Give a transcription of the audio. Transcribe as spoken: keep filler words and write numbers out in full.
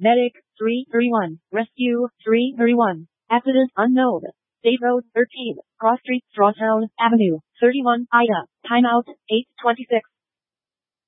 Medic, three thirty-one. Rescue, three thirty-one. Accident unknown. State Road, thirteen. Cross Street, Strawtown Avenue, thirty-one, Ida. Timeout, eight twenty-six.